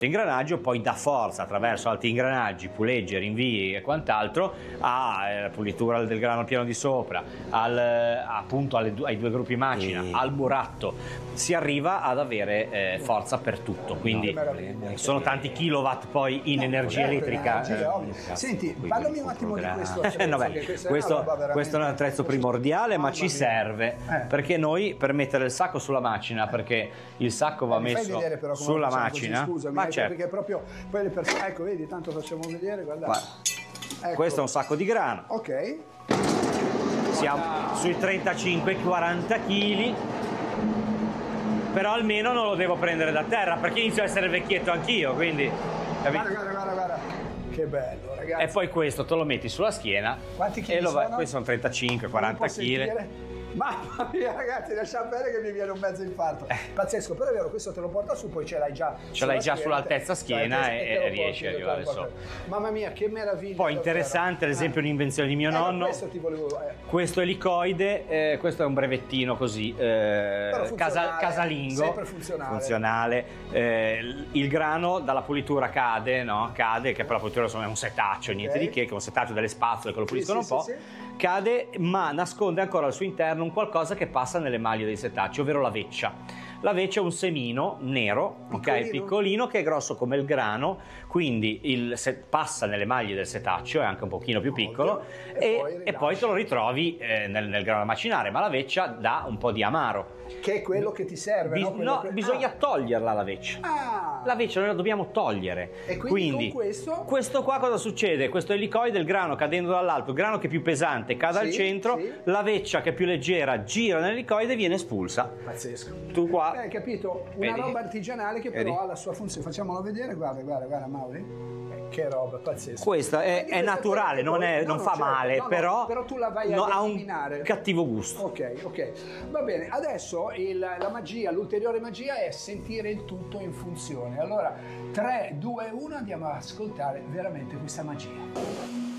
L'ingranaggio poi dà forza attraverso altri ingranaggi, puleggi, rinvii e quant'altro alla pulitura del grano piano di sopra, appunto ai due gruppi macina, al buratto. Si arriva ad avere forza per tutto, quindi sono tanti kilowatt poi in energia elettrica. Senti, parlami un attimo di questo attrezzo. Questo è un attrezzo primordiale, ma ci serve perché noi, per mettere il sacco sulla macina, perché il sacco va messo sulla macina. Scusami, certo. Perché proprio poi le persone, ecco, vedi, tanto facciamo vedere, guarda. Ecco. Questo è un sacco di grano. Ok. Siamo sui 35-40 kg, però almeno non lo devo prendere da terra, perché inizio a essere vecchietto anch'io, quindi... Guarda. Che bello, ragazzi. E poi questo te lo metti sulla schiena. Quanti chili sono? Questi sono 35-40 kg. Mamma mia, ragazzi, lascia bene che mi viene un mezzo infarto. Pazzesco, però è vero, questo te lo porta su, poi ce l'hai già sull'altezza schiena e riesci a arrivare sopra. Mamma mia, che meraviglia. Poi interessante, ad esempio, un'invenzione di mio nonno. Questo ti volevo... Questo elicoide, questo è un brevettino così, casalingo. Sempre funzionale. Il grano dalla pulitura cade, no? Cade, che per la pulitura insomma, è un setaccio, niente di che è un setaccio delle spazzole che lo puliscono un po'. Cade, ma nasconde ancora al suo interno un qualcosa che passa nelle maglie dei setacci, ovvero la veccia. La veccia è un semino nero, piccolino, che è grosso come il grano, quindi passa nelle maglie del setaccio, è anche un pochino più piccolo, e poi te lo ritrovi nel grano da macinare, ma la veccia dà un po' di amaro. Che è quello che ti serve, no? Bisogna toglierla la veccia. La veccia noi la dobbiamo togliere. E quindi con questo qua cosa succede? Questo elicoide, il grano cadendo dall'alto, il grano che è più pesante cade al centro, la veccia che è più leggera gira nell'elicoide e viene espulsa. Pazzesco. Tu qua hai capito? Una roba artigianale che però ha la sua funzione. Facciamolo vedere, guarda Mauri. Che roba, pazzesca. Questa è naturale, non fa male, però tu la vai a eliminare. Ha un cattivo gusto. Ok. Va bene, adesso la magia, l'ulteriore magia è sentire il tutto in funzione. Allora, 3, 2, 1, andiamo ad ascoltare veramente questa magia.